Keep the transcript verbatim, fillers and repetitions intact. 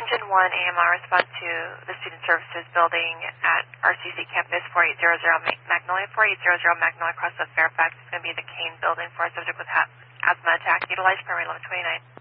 Engine one A M R, respond to the Student Services Building at R C C Campus four eight zero zero Magnolia, four eight zero zero Magnolia across the Fairfax. It's going to be the Kane Building for a subject with ha asthma attack. Utilize primary eleven twenty-nine.